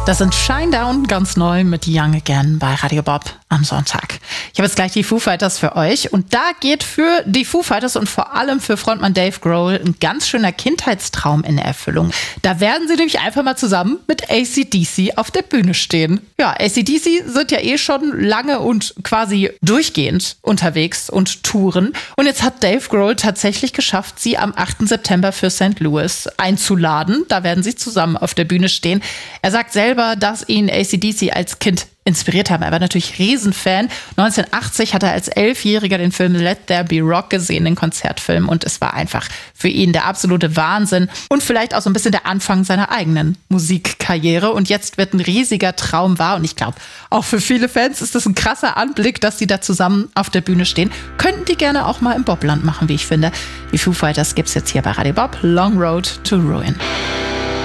Das sind Shinedown, ganz neu mit Young Again bei Radio Bob am Sonntag. Ich habe jetzt gleich die Foo Fighters für euch und da geht für die Foo Fighters und vor allem für Frontmann Dave Grohl ein ganz schöner Kindheitstraum in Erfüllung. Da werden sie nämlich einfach mal zusammen mit AC/DC auf der Bühne stehen. Ja, AC/DC sind ja eh schon lange und quasi durchgehend unterwegs und touren. Und jetzt hat Dave Grohl tatsächlich geschafft, sie am 8. September für St. Louis einzuladen. Da werden sie zusammen auf der Bühne stehen. Er sagt selber, dass ihn AC/DC als Kind inspiriert haben. Er war natürlich Riesenfan. 1980 hat er als 11-Jähriger den Film Let There Be Rock gesehen, den Konzertfilm. Und es war einfach für ihn der absolute Wahnsinn und vielleicht auch so ein bisschen der Anfang seiner eigenen Musikkarriere. Und jetzt wird ein riesiger Traum wahr. Und ich glaube, auch für viele Fans ist das ein krasser Anblick, dass die da zusammen auf der Bühne stehen. Könnten die gerne auch mal im Bobland machen, wie ich finde. Die Foo Fighters gibt's jetzt hier bei Radio Bob. Long Road to Ruin.